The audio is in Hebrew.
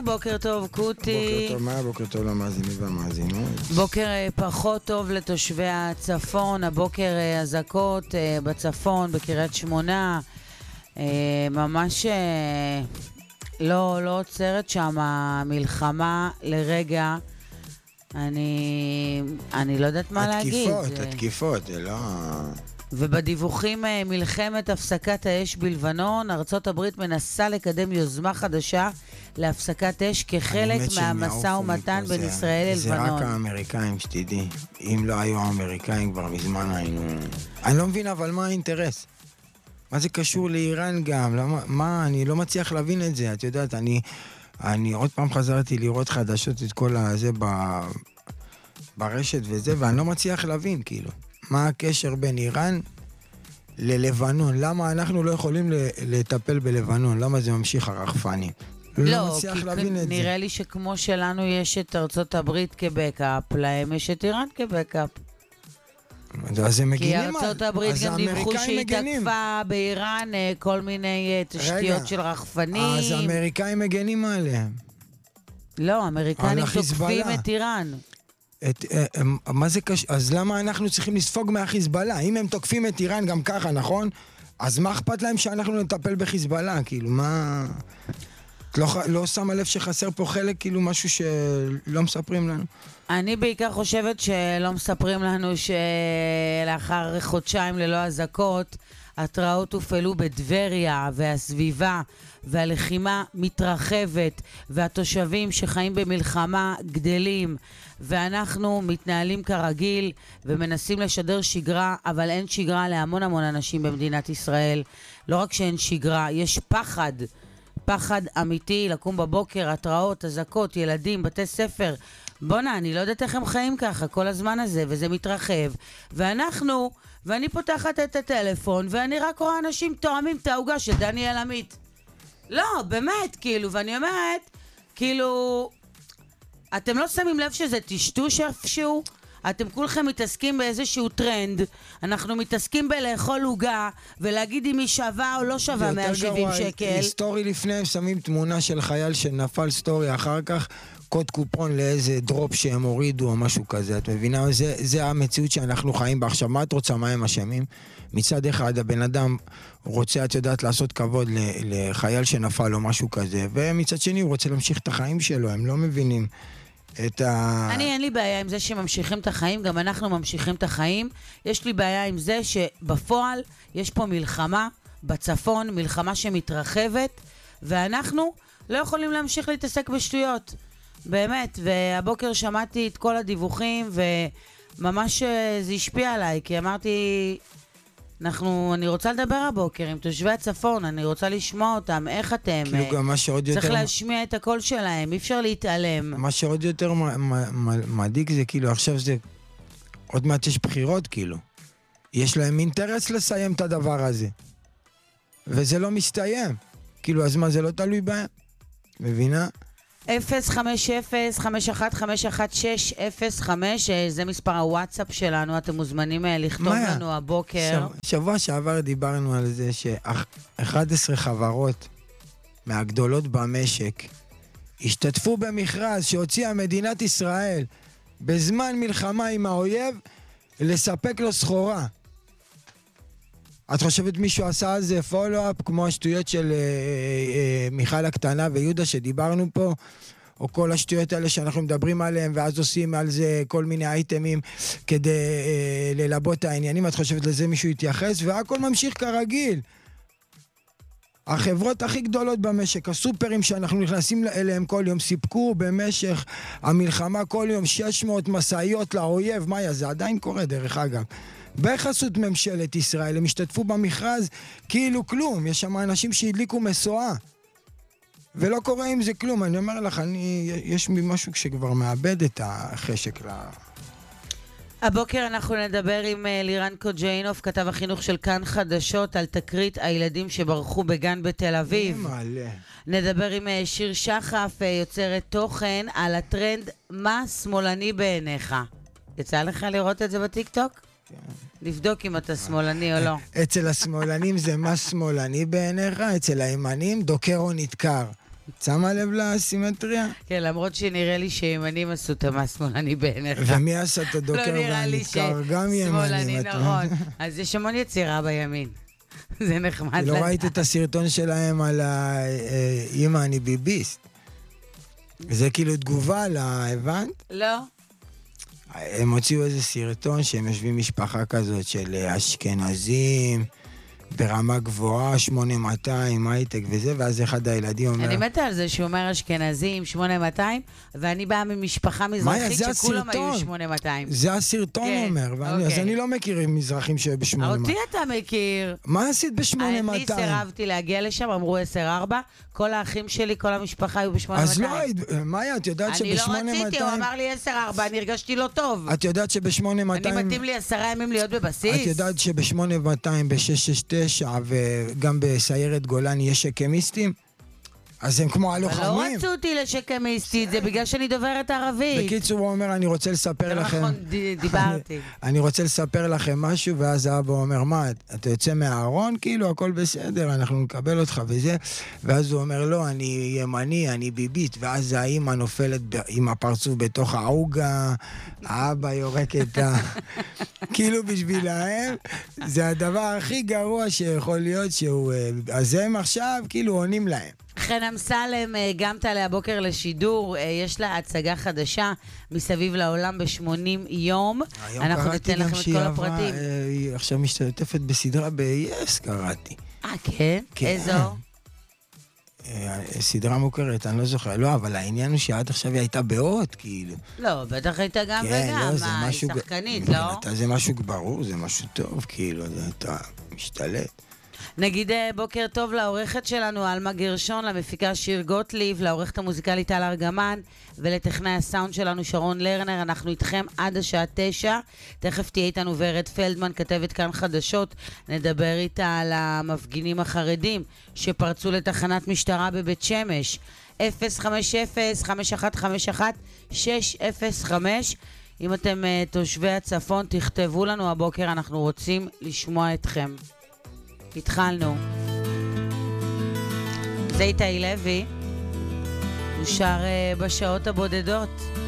בוקר טוב, קוטי. בוקר טוב, מה? בוקר טוב למאזינים והמאזינות. בוקר פחות טוב לתושבי הצפון, הבוקר אזעקות בצפון, בקריית שמונה. ממש לא עוצרת שם המלחמה לרגע. אני לא יודעת מה להגיד. התקיפות, זה לא... ובדיווחים מלחמת הפסקת האש בלבנון, ארצות הברית מנסה לקדם יוזמה חדשה להפסקת אש כחלק מהמשא ומתן בין ישראל ללבנון. זה רק האמריקאים, שתדעי. אם לא היו האמריקאים כבר מזמן היינו... אני לא מבין, אבל מה האינטרס? מה זה קשור לאיראן גם? מה? אני לא מצליח להבין את זה. את יודעת, אני עוד פעם חזרתי לראות חדשות את כל הזה ברשת וזה, ואני לא מצליח להבין, כאילו. מה הקשר בין איראן ללבנון? למה אנחנו לא יכולים לטפל בלבנון? למה זה ממשיך הרחפני? לא, כי נראה לי שכמו שלנו יש את ארצות הברית כבקאפ, להם יש את איראן כבקאפ. אז הם כי ארצות הברית גם דיווחו שהיא תקפה באיראן כל מיני תשתיות של רחפנים. אז האמריקאים מגנים עליהם. לא, האמריקנים תוקפים את איראן. מה זה קשה? אז למה אנחנו צריכים לספוג מהחיזבאללה? אם הם תוקפים את איראן גם ככה, נכון? אז מה אכפת להם שאנחנו נטפל בחיזבאללה? כאילו, מה... את לא שמה לב שחסר פה חלק, כאילו משהו שלא מספרים לנו? אני בעיקר חושבת שלא מספרים לנו שלאחר חודשיים ללא אזעקות, התראות הופעלו בדבריה והסביבה, והלחימה מתרחבת, והתושבים שחיים במלחמה גדלים, ואנחנו מתנהלים כרגיל ומנסים לשדר שגרה, אבל אין שגרה להמון אנשים במדינת ישראל. לא רק שאין שגרה, יש פחד אמיתי לקום בבוקר, התראות, אזעקות, ילדים, בתי ספר. בונה, אני לא יודעת איך הם חיים ככה כל הזמן הזה, וזה מתרחב. ואני פותחת את הטלפון, ואני רק רואה אנשים תואמים את ההוגה של דניאל עמית. לא, באמת, כאילו, ואני אומרת, כאילו, אתם לא שמים לב שזה טשטוש איפשהו? אתם כולכם מתעסקים באיזשהו טרנד, אנחנו מתעסקים בלאכול הוגה, ולהגיד אם היא שווה או לא שווה 170 שקל. היסטורי לפני הם שמים תמונה של חייל שנפל סטורי אחר כך, קוד קופון לאיזה דרופ שהם הורידו או משהו כזה, את מבינה? זה המציאות שאנחנו חיים בה. עכשיו, מה את רוצה, מה הם אשמים? מצד אחד, הבן אדם רוצה, את יודעת, לעשות כבוד לחייל שנפל או משהו כזה, ומצד שני הוא רוצה להמשיך את החיים שלו, הם לא מבינים. אין לי בעיה עם זה שממשיכים את החיים, גם אנחנו ממשיכים את החיים. יש לי בעיה עם זה שבפועל יש פה מלחמה בצפון, מלחמה שמתרחבת, ואנחנו לא יכולים להמשיך להתעסק בשטויות. באמת, והבוקר שמעתי את כל הדיווחים, וממש זה השפיע עליי, כי אמרתי, אני רוצה לדבר הבוקר עם תושבי הצפון, אני רוצה לשמוע אותם, איך אתם? כאילו גם מה שעוד יותר... צריך להשמיע את הקול שלהם, אי אפשר להתעלם. מה שעוד יותר מדאיג זה כאילו, עכשיו זה... עוד מעט יש בחירות כאילו. יש להם אינטרס לסיים את הדבר הזה. וזה לא מסתיים. כאילו, אז מה, זה לא תלוי בהם? מבינה? 050-51516-05, זה מספר הוואטסאפ שלנו, אתם מוזמנים לכתוב לנו הבוקר. שבוע שעבר דיברנו על זה ש11 חברות מהגדולות במשק השתתפו במכרז שהוציאה מדינת ישראל בזמן מלחמה עם האויב לספק לו סחורה. את חושבת מישהו עשה על זה פולו-אפ כמו השטויות של מיכל הקטנה ויהודה שדיברנו פה, או כל השטויות האלה שאנחנו מדברים עליהם ואז עושים על זה כל מיני אייטמים כדי ללבות את העניינים? את חושבת לזה מישהו יתייחס? והכל ממשיך כרגיל. החברות הכי גדולות במשק, הסופרים שאנחנו נכנסים אליהם כל יום, סיפקו במשך המלחמה כל יום 600 מסעיות לאויב. מה זה עדיין קורה דרך אגב. בחסות ממשלת ישראל, הם השתתפו במכרז כאילו כלום. יש שם אנשים שהדליקו מסועה ולא קורה עם זה כלום. אני אומר לך, יש לי משהו שכבר מאבד את החשק הבוקר אנחנו נדבר עם לירן קוג'יינוב, כתב החינוך של כאן חדשות, על תקרית הילדים שברחו בגן בתל אביב. נדבר עם שיר שחף, יוצרת תוכן, על הטרנד מה שמאלני בעיניך. יצא לך לראות את זה בטיקטוק? לבדוק אם אתה שמאלני או לא. אצל השמאלנים זה מה שמאלני בעיניך, אצל הימנים דוקר או נדקר. שמה לב לסימטריה? כן, למרות שנראה לי שימנים עשו את השמאלני בעיניך. ומי עשה את הדוקר לא נראה לי והנדקר? גם ימנים. נכון. אז יש המון יצירה בימין. זה נחמד. לא ראית את הסרטון שלהם על אמא אני ביביסט. זה כאילו תגובה הבנת? לא. הם הוציאו איזה סרטון שהם יושבים משפחה כזאת של אשכנזים, ברמה גבוהה, 8200, הייטק וזה, ואז אחד הילדים אומר... אני מתה על זה שהוא אומר אשכנזים, 8200, ואני באה ממשפחה מזרחית שכולם היו 8200. זה הסרטון אומר, אז אני לא מכיר מזרחים שהיו ב-8200. אותי אתה מכיר. מה עשית ב-8200? אני סירבתי להגיע לשם, אמרו 10-4, כל האחים שלי, כל המשפחה היו ב-8200. אז לא, מאיה, את יודעת שב-8200... אני לא רציתי, הוא אמר לי 10-4, אני הרגשתי לא טוב. את יודעת שב-8200... אני מתאים לי 10 ימים להיות בבסיס. את יודעת שב-8200, ב-669 וגם בסיירת גולני יש שקמיסטים? אז הם כמו הלוחמים. אבל לא רצו אותי לשקמיסטית, זה בגלל שאני דוברת ערבית. בקיצור, הוא אומר, אני רוצה לספר לכם... נכון, דיברתי. אני רוצה לספר לכם משהו, ואז האבא אומר, מה, אתה יוצא מהארון? כאילו, הכל בסדר, אנחנו נקבל אותך וזה. ואז הוא אומר, לא, אני ימני, אני ביבית. ואז האמא נופלת עם הפרצוף בתוך העוגה, האבא יורק את כאילו בשבילהם, זה הדבר הכי גרוע שיכול להיות שהוא... אז הם עכשיו כאילו עונים להם. חן אמסלם גם תעלה הבוקר לשידור, יש לה הצגה חדשה מסביב לעולם ב-80 יום. אנחנו ניתן לכם את כל הפרטים. היא עכשיו משתתפת בסדרה ב-yes, קראתי. כן? איזו? סדרה מוכרת, אני לא זוכר. לא, אבל העניין הוא שעד עכשיו היא הייתה באות, כאילו. לא, בטח הייתה גם וגם. מה, היא שחקנית, לא? זה משהו ברור, זה משהו טוב, כאילו, אתה משתלט. נגיד בוקר טוב לעורכת שלנו, אלמה גרשון, למפיקה שיר גוטליב, לעורכת המוזיקלית טל ארגמן, ולטכנאי הסאונד שלנו שרון לרנר. אנחנו איתכם עד השעה 9. תכף תהיה איתנו ורד פלדמן, כתבת כאן חדשות. נדבר איתה על המפגינים החרדים שפרצו לתחנת משטרה בבית שמש. 050-5151-605. אם אתם תושבי הצפון, תכתבו לנו הבוקר, אנחנו רוצים לשמוע אתכם. התחלנו. זה איתי לוי, הוא שר בשעות הבודדות.